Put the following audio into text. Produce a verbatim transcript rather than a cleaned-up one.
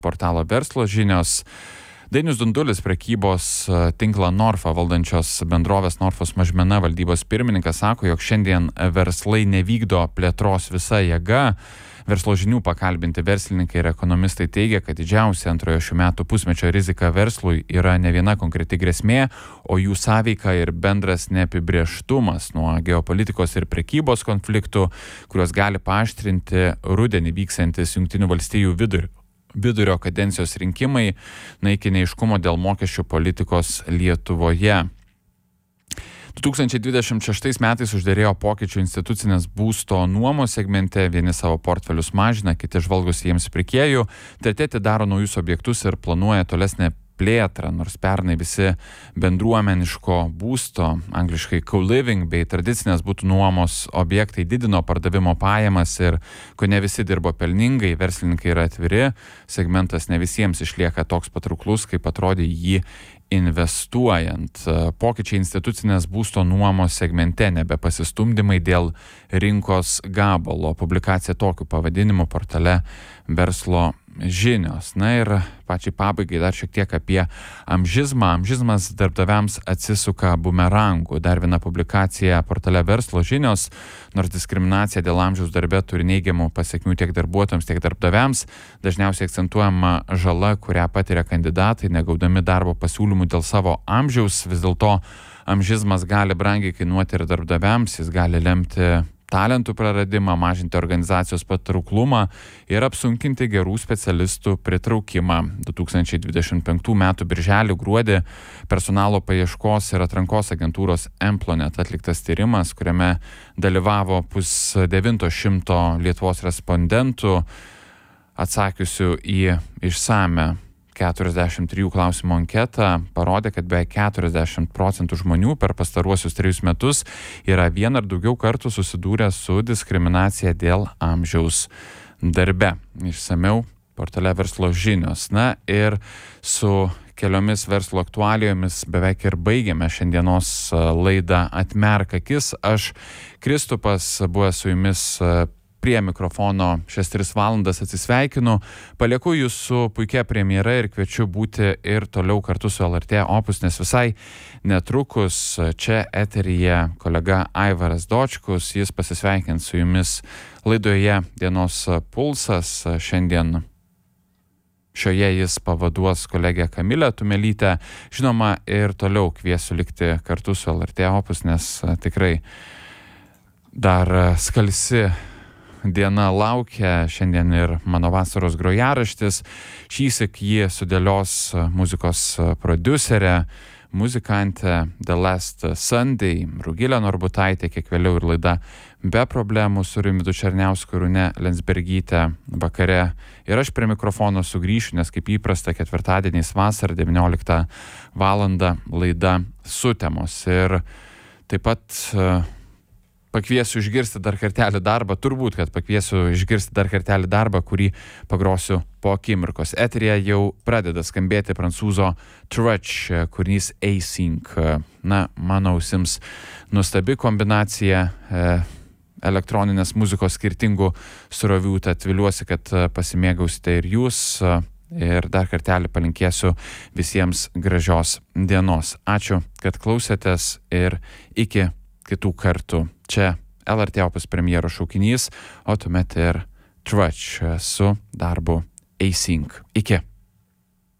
portalo Verslo žinios. Dainius Dundulis, prekybos tinklą Norfa valdančios bendrovės Norfos mažmena valdybos pirmininkas, sako, jog šiandien verslai nevykdo plėtros visa jėga. Verslo žinių pakalbinti verslininkai ir ekonomistai teigia, kad didžiausia antrojo šių metų pusmečio rizika verslui yra ne viena konkreti grėsmė, o jų sąveika ir bendras neapibrėžtumas nuo geopolitikos ir prekybos konfliktų, kurios gali paaštrinti rudenį vyksiantis Jungtinių valstijų vidurio. vidurio kadencijos rinkimai, na iki neaiškumo dėl mokesčių politikos Lietuvoje. du tūkstančiai dvidešimt šeštais metais užderėjo pokyčių institucinės būsto nuomos segmente, vieni savo portfelius mažina, kiti žvalgosi jiems pirkėjų, treti atidaro naujus objektus ir planuoja tolesnę plėtrą, nors pernai visi bendruomeniško būsto, angliškai co-living bei tradicinės būtų nuomos objektai didino pardavimo pajamas ir ko ne visi dirbo pelningai, verslininkai yra atviri, segmentas ne visiems išlieka toks patrauklus, kaip atrodė jį investuojant. Pokyčiai institucinės būsto nuomos segmente, nebepasistumdymai dėl rinkos gabalo. Publikacija tokiu pavadinimu portale Verslo žinios. Na ir pačiai pabaigai dar šiek tiek apie amžizmą. Amžizmas darbdaviams atsisuka bumerangų. Dar viena publikacija portale Verslo žinios. Nors diskriminacija dėl amžiaus darbe turi neigiamų pasiekmių tiek darbuotojams, tiek darbdaviams, dažniausiai akcentuojama žala, kurią patiria kandidatai, negaudami darbo pasiūlymų dėl savo amžiaus. Vis dėlto amžizmas gali brangiai kainuoti ir darbdaviams, jis gali lemti talentų praradimą, mažinti organizacijos patrauklumą ir apsunkinti gerų specialistų pritraukimą. du tūkstančiai dvidešimt penktų metų birželį gruodį personalo paieškos ir atrankos agentūros Emplonet atliktas tyrimas, kuriame dalyvavo pusdevinto šimto Lietuvos respondentų, atsakiusių į išsame keturiasdešimt trijų klausimų anketą, parodė, kad beveik keturiasdešimt procentų žmonių per pastaruosius trejus metus yra vien ar daugiau kartų susidūrę su diskriminacija dėl amžiaus darbe. Išsamiau portale Verslo žinios. Na ir su keliomis verslo aktualijomis beveik ir baigėme šiandienos laidą Atmerk akis. Aš, Kristupas, buvęs su jumis prie mikrofono šias tris valandas atsisveikinu. Palieku jūs su puikia premjera ir kviečiu būti ir toliau kartu su L R T Opus, nes visai netrukus čia eteryje kolega Aivaras Dočkus, jis pasisveikins su jumis laidoje Dienos pulsas. Šiandien šioje jis pavaduos kolegę Kamilę Tumelytę. Žinoma, ir toliau kviesiu likti kartu su L R T Opus, nes tikrai dar skalsi diena laukia. Šiandien ir mano vasaros grojaraštis. Šįsyk jį sudėlios muzikos prodiuserė, muzikantė The Last Sunday, Rugilė Norbutaitė, kiek vėliau ir laida Be problemų su Rimvydu Černiausku ir Rune Lensbergyte vakare. Ir aš prie mikrofono sugrįšiu, nes kaip įprasta ketvirtadieniais vasarą devynioliktą valandą laida Sutemos. Ir taip pat pakviesiu išgirsti dar kartelį darbą, turbūt, kad pakviesiu išgirsti dar kartelį darbą, kurį pagrosiu po akimirkos. Eterija jau pradeda skambėti prancūzo Trutch kūrinys Async. Na, mano ausims nuostabi kombinacija e, elektroninės muzikos skirtingų srovių, tad viliuosi, kad pasimėgausite ir jūs. Ir dar kartelį palinkėsiu visiems gražios dienos. Ačiū, kad klausėtės ir iki kitų kartų. Čia L R T Opus premjero šaukinys, o tuomet ir Trutch su darbu Async. Iki.